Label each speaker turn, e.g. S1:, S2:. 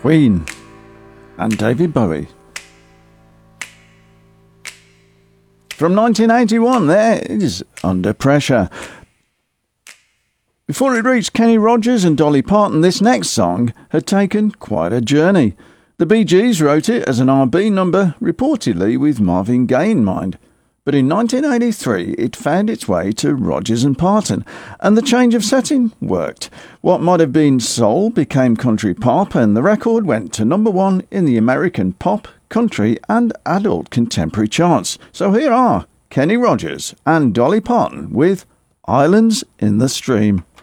S1: Queen and David Bowie. From 1981, there is Under Pressure. Before it reached Kenny Rogers and Dolly Parton, this next song had taken quite a journey. The Bee Gees wrote it as an R&B number, reportedly with Marvin Gaye in mind. But in 1983, it found its way to Rogers and Parton, and the change of setting worked. What might have been soul became country pop, and the record went to number one in the American pop, country and adult contemporary charts. So here are Kenny Rogers and Dolly Parton with Islands in the Stream.